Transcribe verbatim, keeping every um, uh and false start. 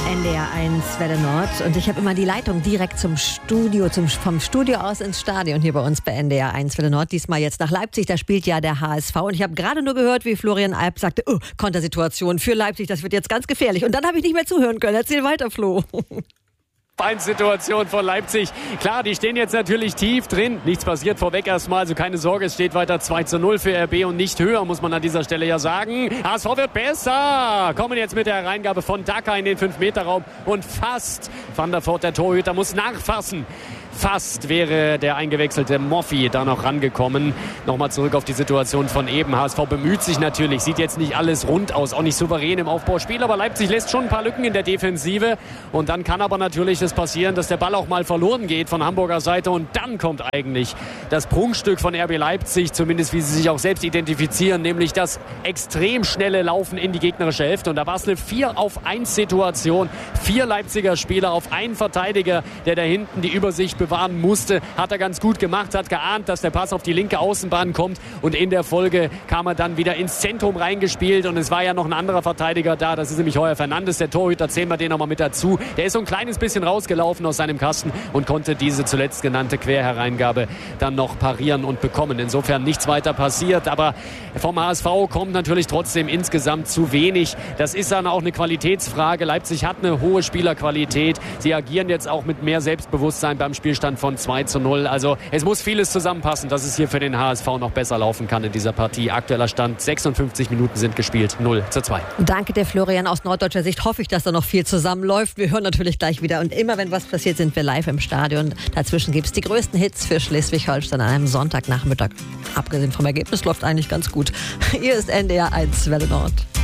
N D R eins Welle Nord und ich habe immer die Leitung direkt zum Studio, zum, vom Studio aus ins Stadion hier bei uns bei N D R eins Welle Nord. Diesmal jetzt nach Leipzig, da spielt ja der H S V und ich habe gerade nur gehört, wie Florian Alp sagte, oh, Kontersituation für Leipzig, das wird jetzt ganz gefährlich. Und dann habe ich nicht mehr zuhören können. Erzähl weiter, Flo. Situation von Leipzig. Klar, die stehen jetzt natürlich tief drin. Nichts passiert vorweg erstmal, also keine Sorge, es steht weiter zwei zu null für R B und nicht höher, muss man an dieser Stelle ja sagen. H S V wird besser. Kommen jetzt mit der Hereingabe von Daka in den fünf Meter Raum und fast Van der Voort, der Torhüter, muss nachfassen. Fast wäre der eingewechselte Moffi da noch rangekommen. Nochmal zurück auf die Situation von eben. H S V bemüht sich natürlich, sieht jetzt nicht alles rund aus, auch nicht souverän im Aufbauspiel, aber Leipzig lässt schon ein paar Lücken in der Defensive. Und dann kann aber natürlich das passieren, dass der Ball auch mal verloren geht von Hamburger Seite. Und dann kommt eigentlich das Prunkstück von R B Leipzig, zumindest wie sie sich auch selbst identifizieren, nämlich das extrem schnelle Laufen in die gegnerische Hälfte. Und da war es eine vier auf eins Situation. Vier Leipziger Spieler auf einen Verteidiger, der da hinten die Übersicht bewahren musste. Hat er ganz gut gemacht, hat geahnt, dass der Pass auf die linke Außenbahn kommt. Und in der Folge kam er dann wieder ins Zentrum reingespielt. Und es war ja noch ein anderer Verteidiger da. Das ist nämlich Heuer Fernandes, der Torhüter. Zählen wir den nochmal mit dazu. Der ist so ein kleines bisschen rausgelaufen aus seinem Kasten und konnte diese zuletzt genannte Querhereingabe dann noch parieren und bekommen. Insofern nichts weiter passiert. Aber vom H S V kommt natürlich trotzdem insgesamt zu wenig. Das ist dann auch eine Qualitätsfrage. Leipzig hat eine hohe Spielerqualität. Sie agieren jetzt auch mit mehr Selbstbewusstsein beim Spielstand von zwei zu null. Also es muss vieles zusammenpassen, dass es hier für den H S V noch besser laufen kann in dieser Partie. Aktueller Stand, sechsundfünfzig Minuten sind gespielt, null zu zwei. Danke der Florian. Aus norddeutscher Sicht hoffe ich, dass da noch viel zusammenläuft. Wir hören natürlich gleich wieder. Und immer, wenn was passiert, sind wir live im Stadion. Dazwischen gibt es die größten Hits für Schleswig-Holstein an einem Sonntagnachmittag. Abgesehen vom Ergebnis läuft eigentlich ganz gut. Hier ist N D R eins Welle Nord.